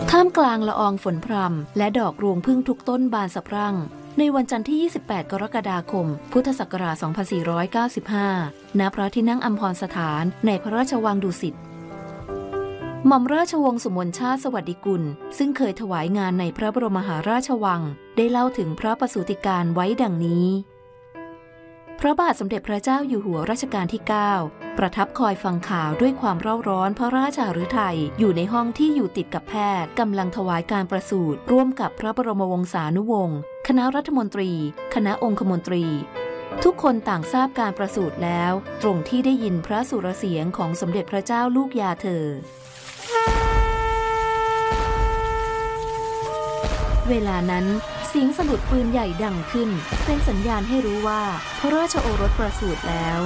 ท่ามกลางละอองฝนพรำและดอกรวงผึ้งทุกต้นบานสะพรั่งในวันจันทร์ที่ 28 กรกฎาคม พุทธศักราช 2495 ณ พระที่นั่งอัมพรสถานในพระราชวังดุสิตหม่อมราชวงศ์สุมนชาติสวัสดิกุลซึ่งเคยถวายงานในพระบรมมหาราชวังได้เล่าถึงพระประสูติการไว้ดังนี้พระบาทสมเด็จพระเจ้าอยู่หัวรัชกาลที่ 9 ประทับคอยฟังข่าวด้วยความเร่าร้อนพระราชฤทัยอยู่ในห้องที่อยู่ติดกับแพทย์กำลังถวายการประสูติร่วมกับพระบรมวงศานุวงศ์คณะรัฐมนตรีคณะองคมนตรีทุกคนต่างทราบการประสูติแล้วตรงที่ได้ยินพระสุรเสียงของสมเด็จพระเจ้าลูกยาเธอเวลานั้นเสียงสะดุดปืนใหญ่ดังขึ้นเป็นสัญญาณให้รู้ว่าพระราชโอรสประสูติแล้ว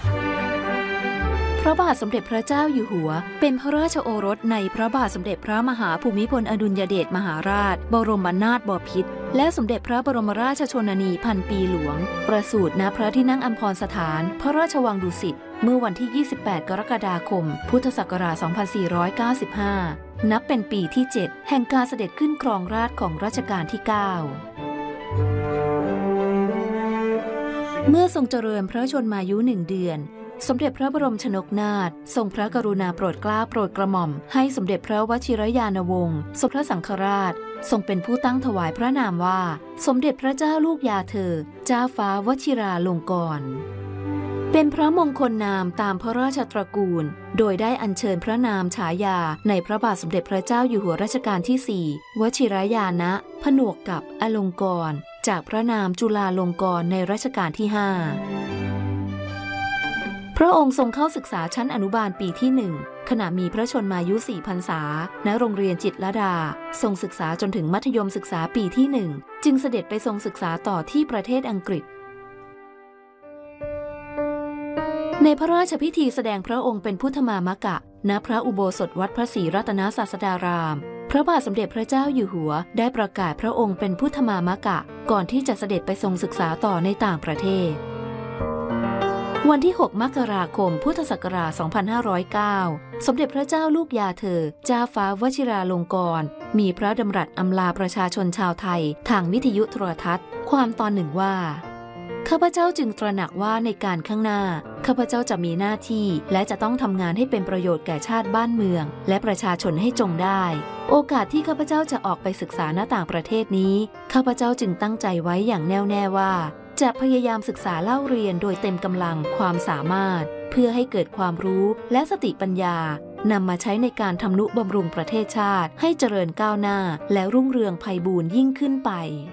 พระบาทสมเด็จพระเจ้าอยู่หัวเป็นพระราชโอรสในพระบาทสมเด็จพระมหาภูมิพลอดุลยเดชมหาราชบรมนาถบพิตรและสมเด็จพระบรมราชชนนีพันปีหลวงประสูติณพระที่นั่งอัมพรสถานพระราชวังดุสิตเมื่อวันที่ 28 กรกฎาคม พุทธศักราช 2495 นับเป็นปีที่ 7 แห่งการเสด็จขึ้นครองราชย์ของรัชกาลที่ 9 เมื่อทรงเจริญพระชนมายุ 1 เดือนสมเด็จพระบรมชนกนาถทรงพระกรุณาโปรดเกล้าโปรดกระหม่อมให้สมเด็จพระวชิรยานวงศ์สมเด็จพระสังฆราชทรงเป็นผู้ตั้งถวายพระนามว่าสมเด็จพระเจ้าลูกยาเธอเจ้าฟ้าวชิราลงกรณ์เป็นพระมงคลนามตามพระราชตระกูลโดยได้อัญเชิญพระนามฉายาในพระบาทสมเด็จพระเจ้าอยู่หัวรัชกาลที่ 4 วชิรยานะผนวกกับอลงกรณ์จากพระนามจุฬาลงกรณ์ในรัชกาลที่ 5พระองค์ทรงเข้าศึกษาชั้นอนุบาลปีที่ 1 ขณะมีพระชนมายุ 4 พรรษาณโรงเรียนจิตรลดาทรงศึกษาจนถึงมัธยมศึกษาปีที่ 1 จึงเสด็จไปทรงศึกษาต่อที่ประเทศอังกฤษในพระราชพิธีแสดงพระองค์เป็นพุทธมามกะณพระอุโบสถวัดพระศรีรัตนศาสดารามพระบาทสมเด็จพระเจ้าอยู่หัวได้ประกาศพระองค์เป็นพุทธมามกะก่อนที่จะเสด็จไปทรงศึกษาต่อในต่างประเทศวันที่ 6 มกราคม พุทธศักราช 2509 สมเด็จพระเจ้าลูกยาเธอเจ้าฟ้าวชิราลงกรณ์มีพระดำรัสอำลาประชาชนชาวไทยทางวิทยุโทรทัศน์ความตอนหนึ่งว่าข้าพเจ้าจึงตระหนักว่าในการข้างหน้าข้าพเจ้าจะมีหน้าที่และจะต้องทำงานให้เป็นประโยชน์แก่ชาติบ้านเมืองและประชาชนให้จงได้โอกาสที่ข้าพเจ้าจะออกไปศึกษาณต่างประเทศนี้ข้าพเจ้าจึงตั้งใจไว้อย่างแน่วแน่ว่าจะพยายามศึกษาเล่าเรียนโดยเต็มกำลังความสามารถเพื่อให้เกิดความรู้และสติปัญญานำมาใช้ในการทำนุบำรุงประเทศชาติให้เจริญก้าวหน้าและรุ่งเรืองไพบูลย์ยิ่งขึ้นไป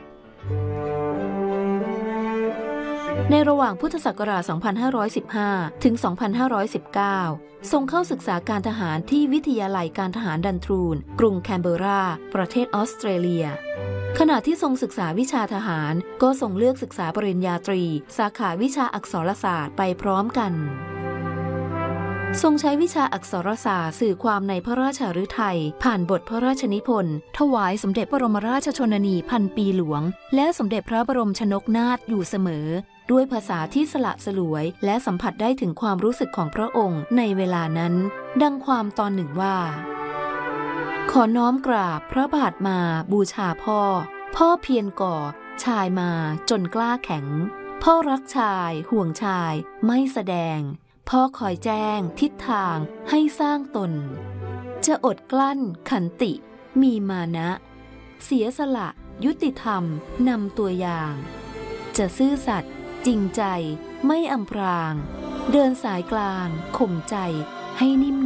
ในระหว่างพุทธศักราช 2515 ถึง 2519 ทรงเข้าศึกษาการทหารที่วิทยาลัยการทหารดันทรูนกรุงแคนเบอร์ราประเทศออสเตรเลียขณะที่ทรงศึกษาวิชาทหารก็ทรงเลือกศึกษาปริญญาตรีสาขาวิชาอักษรศาสตร์ไปพร้อมกันทรงใช้วิชาอักษรศาสตร์สื่อความในพระราชฤทัยผ่านบทพระราชนิพนธ์ถวายสมเด็จบรมราชชนนีพันปีหลวงและสมเด็จพระบรมชนกนาถอยู่เสมอด้วยภาษาที่สละสลวยและสัมผัสได้ถึงความรู้สึกของพระองค์ในเวลานั้นดังความตอนหนึ่งว่าขอน้อมกราบพระบาทมาบูชาพ่อเพียรก่อชายมาจนกล้าแข็งพ่อรักชายห่วงชายไม่แสดงพ่อคอยแจ้งทิศทางให้สร้างตนจะอดกลั้นขันติมีมานะเสียสละยุติธรรมนำตัวอย่างจะซื่อสัตย์จริงใจไม่อำพรางเดินสายกลางข่มใจให้นิ่ม